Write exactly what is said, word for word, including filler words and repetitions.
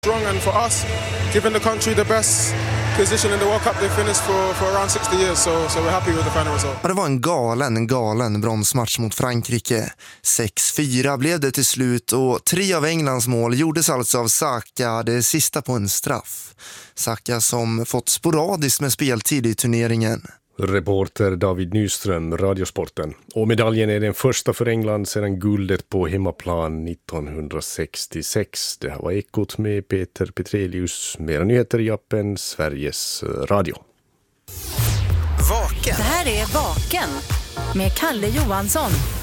Strong, and for us, giving the country the best position in the World Cup they finished for, for around sixty years, so, so we're happy with the final result. Ja, det var en galen, en galen bronsmatch mot Frankrike. sex fyra blev det till slut och tre av Englands mål gjordes alltså av Saka, det sista på en straff. Saka som fått sporadiskt med speltid i turneringen. Reporter David Nyström, Radiosporten. Och medaljen är den första för England sedan guldet på hemmaplan nittonhundrasextiosex. Det här var Ekot med Peter Petrelius. Mera nyheter i appen Sveriges Radio. Vaken. Det här är Vaken med Kalle Johansson.